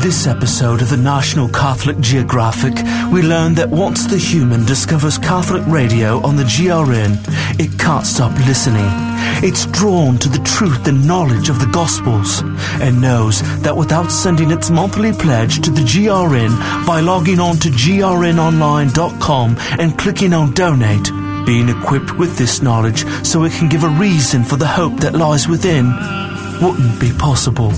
this episode of the National Catholic Geographic, we learn that once the human discovers Catholic radio on the GRN, it can't stop listening. It's drawn to the truth and knowledge of the Gospels and knows that without sending its monthly pledge to the GRN by logging on to grnonline.com and clicking on Donate, being equipped with this knowledge so it can give a reason for the hope that lies within wouldn't be possible.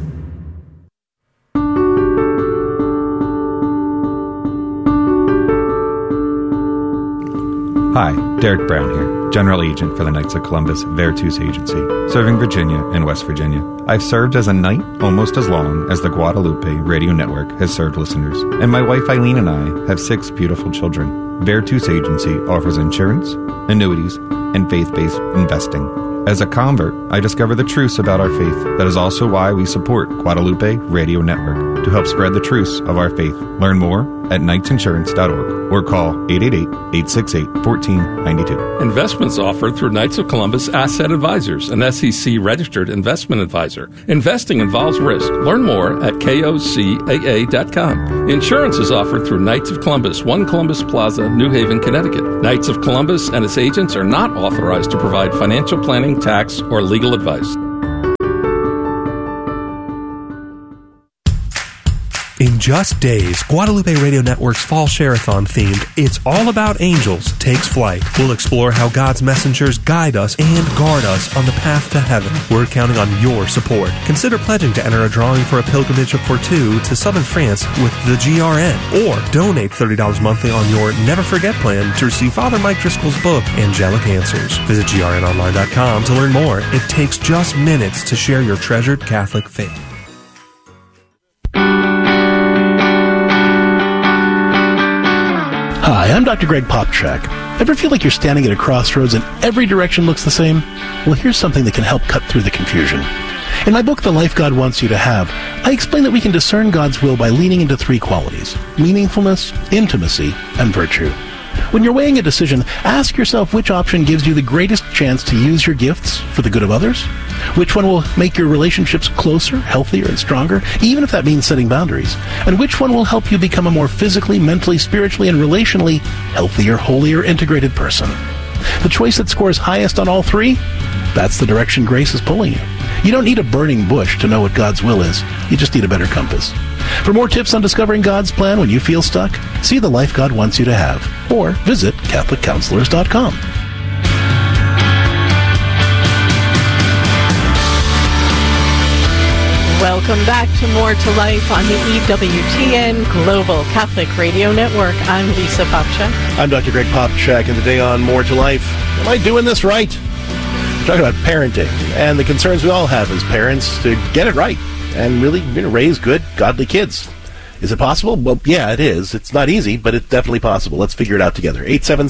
Hi, Derek Brown here, General Agent for the Knights of Columbus Vertus Agency, serving Virginia and West Virginia. I've served as a knight almost as long as the Guadalupe Radio Network has served listeners, and my wife Eileen and I have 6 beautiful children. Vertus Agency offers insurance, annuities, and faith-based investing. As a convert, I discover the truths about our faith. That is also why we support Guadalupe Radio Network, to help spread the truths of our faith. Learn more at knightsinsurance.org or call 888-868-1492. Investments offered through Knights of Columbus Asset Advisors, an SEC-registered investment advisor. Investing involves risk. Learn more at KOCAA.com. Insurance is offered through Knights of Columbus, 1 Columbus Plaza, New Haven, Connecticut. Knights of Columbus and its agents are not authorized to provide financial planning, tax, or legal advice. In just days, Guadalupe Radio Network's Fall Share-a-thon themed It's All About Angels takes flight. We'll explore how God's messengers guide us and guard us on the path to heaven. We're counting on your support. Consider pledging to enter a drawing for a pilgrimage for 2 to southern France with the GRN, or donate $30 monthly on your Never Forget plan to receive Father Mike Driscoll's book, Angelic Answers. Visit grnonline.com to learn more. It takes just minutes to share your treasured Catholic faith. Hi, I'm Dr. Greg Popchak. Ever feel like you're standing at a crossroads and every direction looks the same? Well, here's something that can help cut through the confusion. In my book, The Life God Wants You to Have, I explain that we can discern God's will by leaning into 3 qualities: meaningfulness, intimacy, and virtue. When you're weighing a decision, ask yourself which option gives you the greatest chance to use your gifts for the good of others, which one will make your relationships closer, healthier, and stronger, even if that means setting boundaries, and which one will help you become a more physically, mentally, spiritually, and relationally healthier, holier, integrated person. The choice that scores highest on all 3, that's the direction grace is pulling you. You don't need a burning bush to know what God's will is. You just need a better compass. For more tips on discovering God's plan when you feel stuck, see The Life God Wants You to Have, or visit CatholicCounselors.com. Welcome back to More to Life on the EWTN Global Catholic Radio Network. I'm Lisa Popchak. I'm Dr. Greg Popchak, and today on More to Life, am I doing this right? We're talking about parenting and the concerns we all have as parents to get it right and really raise good, godly kids. Is it possible? Well, yeah, it is. It's not easy, but it's definitely possible. Let's figure it out together.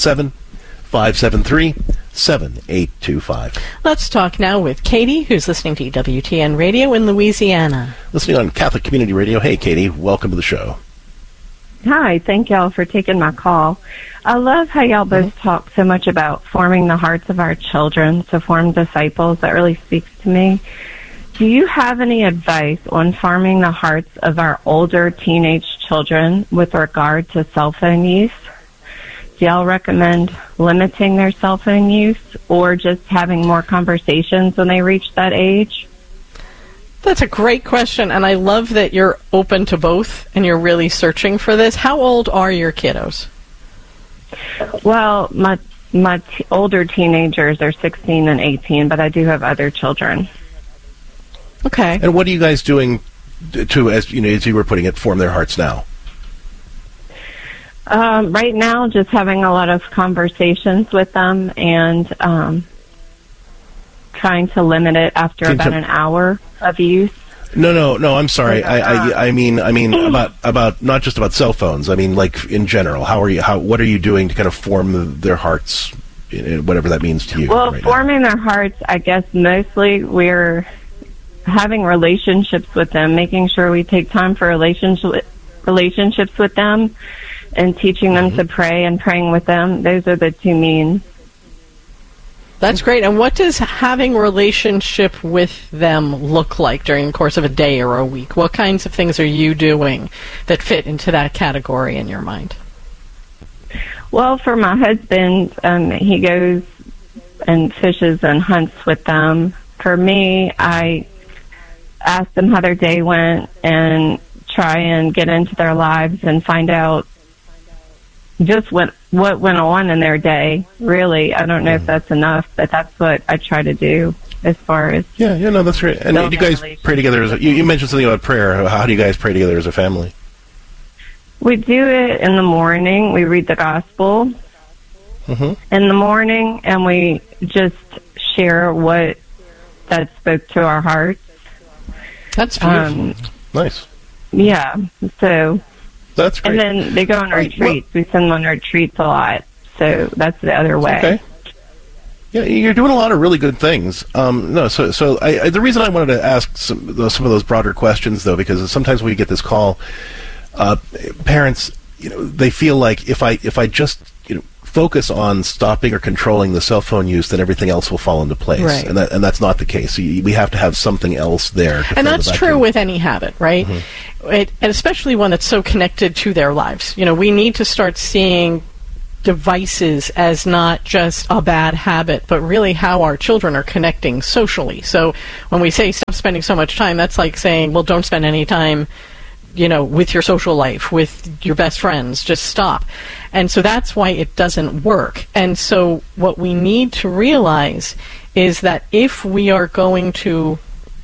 877-573-7825. Let's talk now with Katie, who's listening to EWTN Radio in Louisiana. Listening on Catholic Community Radio. Hey, Katie, welcome to the show. Hi, thank y'all for taking my call. I love how y'all both talk so much about forming the hearts of our children to form disciples. That really speaks to me. Do you have any advice on forming the hearts of our older teenage children with regard to cell phone use? Do y'all recommend limiting their cell phone use or just having more conversations when they reach that age? That's a great question, and I love that you're open to both and you're really searching for this. How old are your kiddos? Well, my older teenagers are 16 and 18, but I do have other children. Okay. And what are you guys doing to, as you were putting it, form their hearts now? Right now, just having a lot of conversations with them and trying to limit it after about an hour of use. No. I'm sorry. I mean about not just about cell phones. I mean, like in general. What are you doing to kind of form their hearts, whatever that means to you? Well, right forming now? their hearts, I guess mostly we're having relationships with them, making sure we take time for relationships with them, and teaching them to pray and praying with them. Those are the two means. That's great. And what does having a relationship with them look like during the course of a day or a week? What kinds of things are you doing that fit into that category in your mind? Well, for my husband, he goes and fishes and hunts with them. For me, I ask them how their day went and try and get into their lives and find out just what went on in their day. Really, I don't know if that's enough, but that's what I try to do as far as... Yeah, no, that's great. And you guys pray together. You mentioned something about prayer. How do you guys pray together as a family? We do it in the morning. We read the gospel in the morning, and we just share what that spoke to our hearts. That's beautiful. Nice. Yeah, so... That's great. And then they go on retreats. We send them on retreats a lot, so that's the other way. Okay. Yeah, you're doing a lot of really good things. The reason I wanted to ask some of those broader questions, though, because sometimes we get this call, parents, they feel like if I just focus on stopping or controlling the cell phone use, then everything else will fall into place. Right. And that's not the case. We have to have something else there. And that's true with any habit, right? And especially one that's so connected to their lives. We need to start seeing devices as not just a bad habit, but really how our children are connecting socially. So when we say stop spending so much time, that's like saying, well, don't spend any time with your social life, with your best friends, just stop. And so that's why it doesn't work. And so what we need to realize is that if we are going to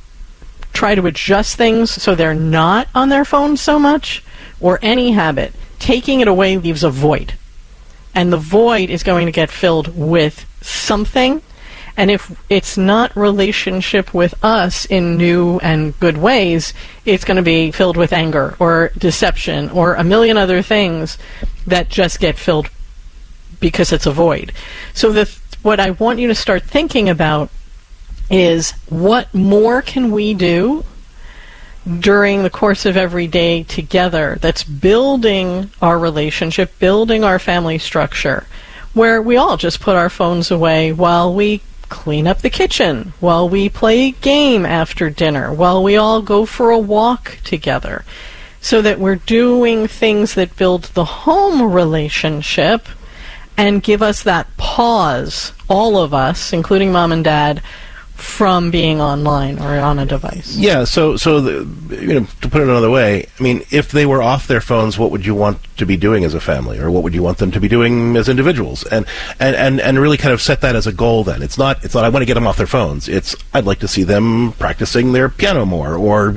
try to adjust things so they're not on their phones so much, or any habit, taking it away leaves a void. And the void is going to get filled with something. And if it's not relationship with us in new and good ways, it's going to be filled with anger or deception or a million other things that just get filled because it's a void. So what I want you to start thinking about is what more can we do during the course of every day together that's building our relationship, building our family structure, where we all just put our phones away while we clean up the kitchen, while we play a game after dinner, while we all go for a walk together, so that we're doing things that build the home relationship and give us that pause, all of us, including mom and dad, from being online or on a device. Yeah, so to put it another way, I mean, if they were off their phones, what would you want to be doing as a family, or what would you want them to be doing as individuals? And really kind of set that as a goal. Then it's not I want to get them off their phones. It's I'd like to see them practicing their piano more, or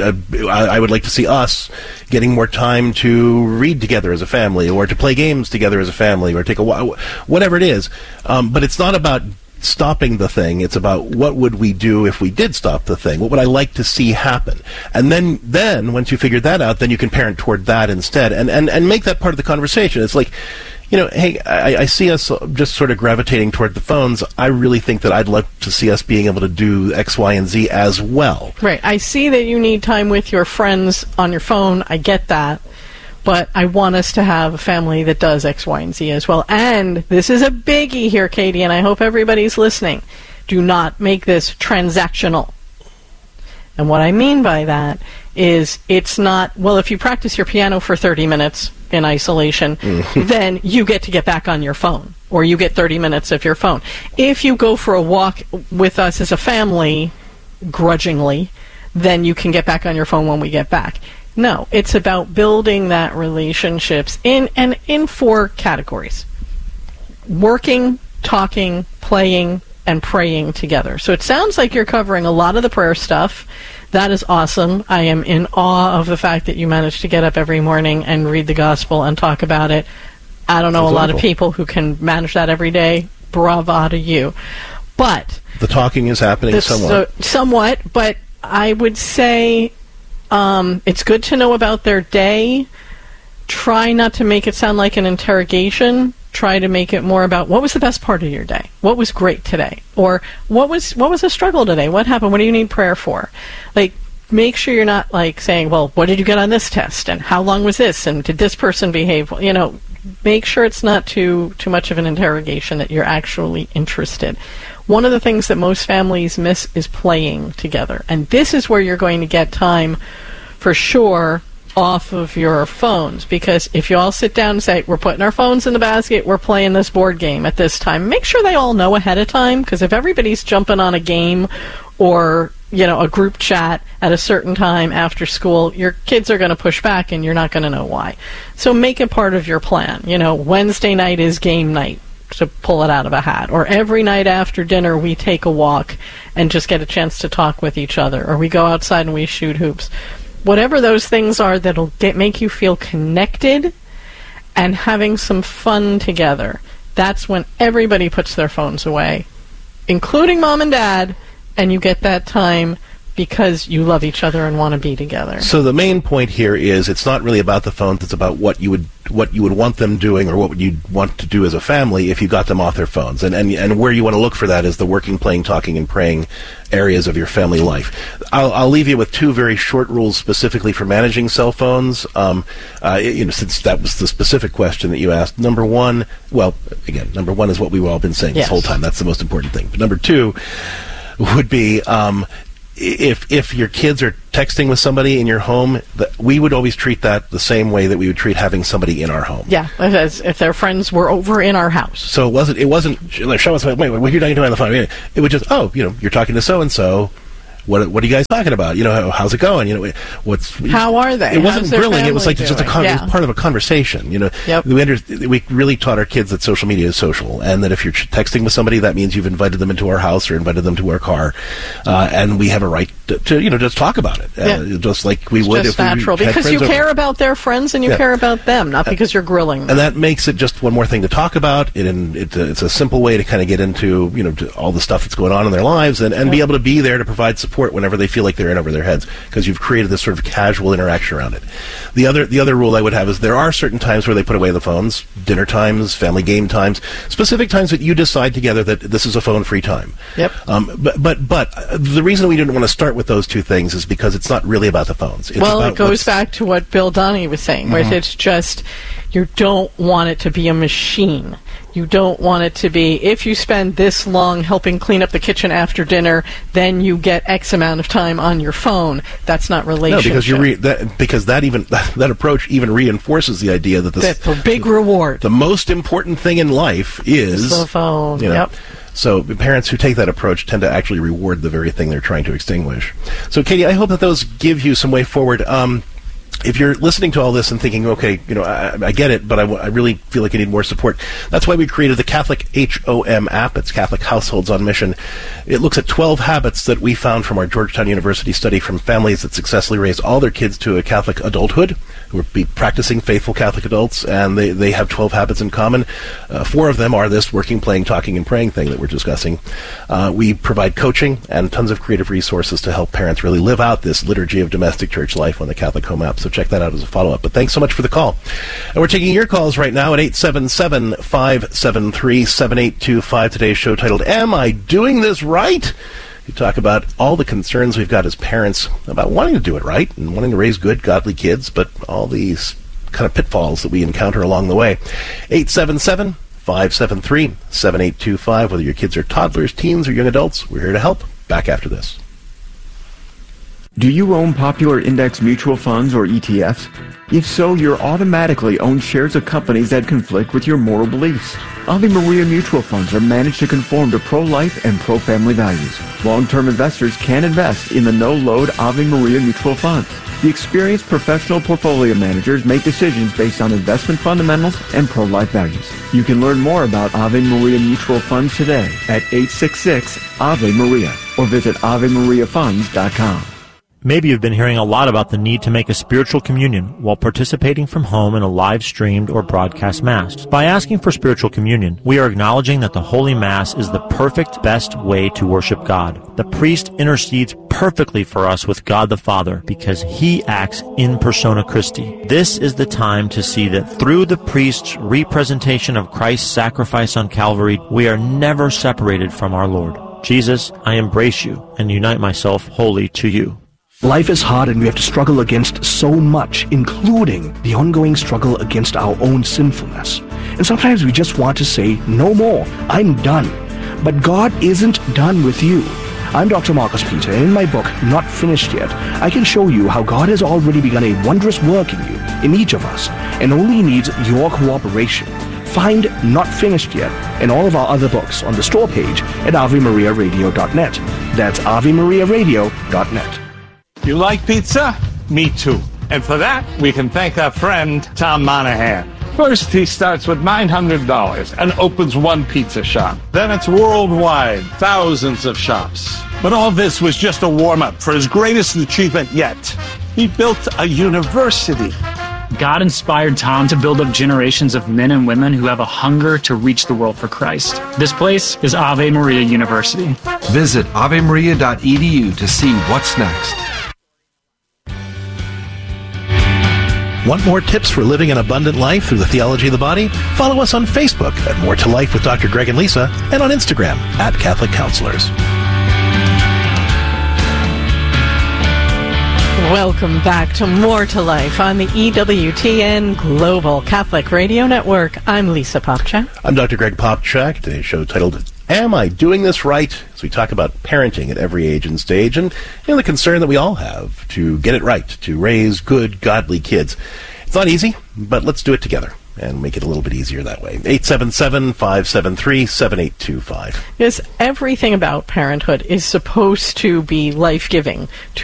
I would like to see us getting more time to read together as a family, or to play games together as a family, or take a walk, whatever it is. But it's not about stopping the thing. It's about what would we do if we did stop the thing? What would I like to see happen? And then once you figure that out, then you can parent toward that instead, and make that part of the conversation. It's like, hey, I see us just sort of gravitating toward the phones. I really think that I'd love to see us being able to do X, Y, and Z as well. Right. I see that you need time with your friends on your phone. I get that. But I want us to have a family that does X, Y, and Z as well. And this is a biggie here, Katie, and I hope everybody's listening. Do not make this transactional. And what I mean by that is it's not, well, if you practice your piano for 30 minutes in isolation, then you get back on your phone, or you get 30 minutes of your phone. If you go for a walk with us as a family, grudgingly, then you can get back on your phone when we get back. No, it's about building that relationships in 4 categories: working, talking, playing, and praying together. So it sounds like you're covering a lot of the prayer stuff. That is awesome. I am in awe of the fact that you managed to get up every morning and read the gospel and talk about it. I don't know a lot of people who can manage that every day. Bravo to you. But the talking is happening somewhat, but I would say it's good to know about their day. Try not to make it sound like an interrogation. Try to make it more about what was the best part of your day? What was great today? Or what was a struggle today? What happened? What do you need prayer for? Like, make sure you're not like saying, well, what did you get on this test? And how long was this? And did this person behave? Make sure it's not too much of an interrogation, that you're actually interested. one of the things that most families miss is playing together. And this is where you're going to get time, for sure, off of your phones. Because if you all sit down and say, we're putting our phones in the basket, we're playing this board game at this time, make sure they all know ahead of time. Because if everybody's jumping on a game or a group chat at a certain time after school, your kids are going to push back and you're not going to know why. So make it part of your plan. Wednesday night is game night, to pull it out of a hat. Or every night after dinner we take a walk and just get a chance to talk with each other. Or we go outside and we shoot hoops. Whatever those things are that'll make you feel connected and having some fun together. That's when everybody puts their phones away, including mom and dad, and you get that time because you love each other and want to be together. So the main point here is it's not really about the phones, it's about what you would want them doing, or what would you want to do as a family if you got them off their phones. And where you want to look for that is the working, playing, talking, and praying areas of your family life. I'll leave you with two very short rules specifically for managing cell phones. Since that was the specific question that you asked. Number one is what we've all been saying this whole time. That's the most important thing. But number two would be if your kids are texting with somebody in your home, we would always treat that the same way that we would treat having somebody in our home. Yeah, as if their friends were over in our house. So it wasn't like, show us, wait, what are you doing on the phone? It was just, you're talking to so-and-so. What are you guys talking about? How's it going? How are they? It wasn't grilling. It was like doing? just it was part of a conversation. Yep. We really taught our kids that social media is social, and that if you're texting with somebody, that means you've invited them into our house or invited them to our car, and we have a right to just talk about it, just like we would if natural, we had because you friends care over. about their friends and you care about them, not because you're grilling them. And that makes it just one more thing to talk about. It's a simple way to kind of get into to all the stuff that's going on in their lives, and be able to be there to provide support whenever they feel like they're in over their heads, because you've created this sort of casual interaction around it. The other rule I would have is there are certain times where they put away the phones: dinner times, family game times, specific times that you decide together that this is a phone-free time. Yep. But the reason we didn't want to start with those two things is because it's not really about the phones. It goes back to what Bill Donahue was saying, where it's just, you don't want it to be a machine. You don't want it to be, if you spend this long helping clean up the kitchen after dinner, then you get X amount of time on your phone. That's not relationship. No, because that approach even reinforces the idea that the big reward, the most important thing in life is the phone. Yep. So parents who take that approach tend to actually reward the very thing they're trying to extinguish. So, Katie, I hope that those give you some way forward. If you're listening to all this and thinking, okay, I get it, but I really feel like I need more support, that's why we created the Catholic HOM app. It's Catholic Households on Mission. It looks at 12 habits that we found from our Georgetown University study from families that successfully raised all their kids to a Catholic adulthood, who are practicing faithful Catholic adults, and they have 12 habits in common. 4 of them are this working, playing, talking, and praying thing that we're discussing. We provide coaching and tons of creative resources to help parents really live out this liturgy of domestic church life on the Catholic Home app. So check that out as a follow-up. But thanks so much for the call. And we're taking your calls right now at 877-573-7825. Today's show titled, Am I Doing This Right? We talk about all the concerns we've got as parents about wanting to do it right and wanting to raise good, godly kids, but all these kind of pitfalls that we encounter along the way. 877-573-7825. Whether your kids are toddlers, teens, or young adults, we're here to help. Back after this. Do you own popular index mutual funds or ETFs? If so, you're automatically own shares of companies that conflict with your moral beliefs. Ave Maria mutual funds are managed to conform to pro-life and pro-family values. Long-term investors can invest in the no-load Ave Maria mutual funds. The experienced professional portfolio managers make decisions based on investment fundamentals and pro-life values. You can learn more about Ave Maria mutual funds today at 866-AVE-MARIA or visit AveMariaFunds.com. Maybe you've been hearing a lot about the need to make a spiritual communion while participating from home in a live-streamed or broadcast Mass. By asking for spiritual communion, we are acknowledging that the Holy Mass is the perfect, best way to worship God. The priest intercedes perfectly for us with God the Father because he acts in persona Christi. This is the time to see that through the priest's representation of Christ's sacrifice on Calvary, we are never separated from our Lord. Jesus, I embrace you and unite myself wholly to you. Life is hard and we have to struggle against so much, including the ongoing struggle against our own sinfulness. And sometimes we just want to say, no more, I'm done. But God isn't done with you. I'm Dr. Marcus Peter, and in my book, Not Finished Yet, I can show you how God has already begun a wondrous work in you, in each of us, and only needs your cooperation. Find Not Finished Yet and all of our other books on the store page at AveMariaRadio.net. That's AveMariaRadio.net. You like pizza? Me too. And for that, we can thank our friend Tom Monahan. First, he starts with $900 and opens one pizza shop. Then it's worldwide, thousands of shops. But all this was just a warm-up for his greatest achievement yet. He built a university. God inspired Tom to build up generations of men and women who have a hunger to reach the world for Christ. This place is Ave Maria University. Visit avemaria.edu to see what's next. Want more tips for living an abundant life through the theology of the body? Follow us on Facebook at More to Life with Dr. Greg and Lisa, and on Instagram at Catholic Counselors. Welcome back to More to Life on the EWTN Global Catholic Radio Network. I'm Lisa Popchak. I'm Dr. Greg Popchak. Today's show titled, Am I Doing This Right? As we talk about parenting at every age and stage, and the concern that we all have to get it right, to raise good, godly kids. It's not easy, but let's do it together and make it a little bit easier that way. 877-573-7825. Yes, everything about parenthood is supposed to be life-giving,